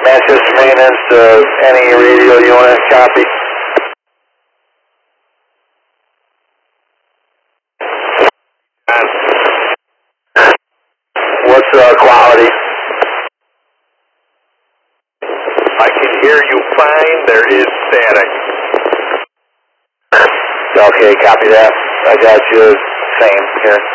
Manchester maintenance to any radio unit, copy. What's quality? I can hear you fine, there is static. Okay, copy that. I got you. Same here.